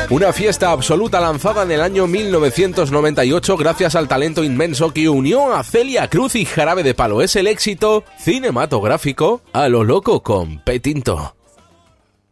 Una fiesta absoluta lanzada en el año 1998 gracias al talento inmenso que unió a Celia Cruz y Jarabe de Palo. Es el éxito cinematográfico A lo loco con P. Tinto.